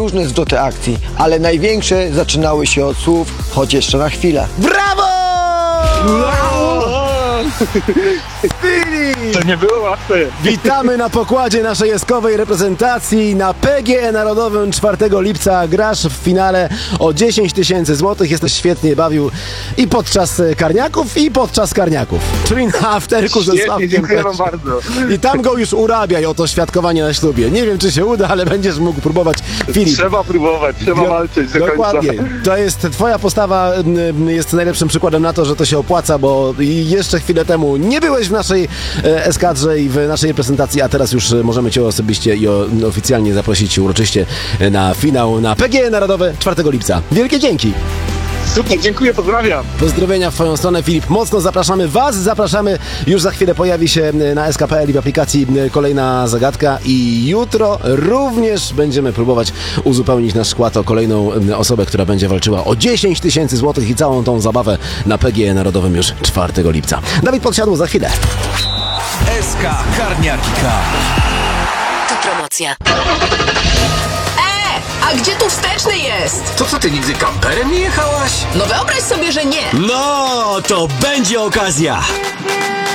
różne zwroty akcji, ale największe zaczynały się od słów choć jeszcze na chwilę. Brawo! Filip! To nie było łatwe. Witamy na pokładzie naszej eskowej reprezentacji na PGE Narodowym 4 lipca. Grasz w finale o 10 000 złotych. Jesteś świetnie bawił i podczas karniaków, i podczas karniaków. Czyli na afterku ze Świetnie, Sławkiem. dziękuję wam bardzo. I tam go już urabiaj o to świadkowanie na ślubie. Nie wiem, czy się uda, ale będziesz mógł próbować. Filip. Trzeba próbować, trzeba walczyć do Dokładnie. końca. To jest twoja postawa, jest najlepszym przykładem na to, że to się opłaca, bo jeszcze chwilę temu nie byłeś w naszej eskadrze i w naszej reprezentacji, a teraz już możemy cię osobiście i oficjalnie zaprosić uroczyście na finał na PGE Narodowe 4 lipca. Wielkie dzięki! Super, dziękuję, pozdrawiam. Pozdrowienia w twoją stronę, Filip. Mocno zapraszamy was, zapraszamy. Już za chwilę pojawi się na SK.pl i w aplikacji kolejna zagadka i jutro również będziemy próbować uzupełnić nasz skład o kolejną osobę, która będzie walczyła o 10 000 złotych i całą tą zabawę na PGE Narodowym już 4 lipca. Dawid Podsiadło za chwilę. SK Karniaki.pl. To promocja. A gdzie tu wsteczny jest? To co, ty nigdy kamperem nie jechałaś? No wyobraź sobie, że nie. No, to będzie okazja!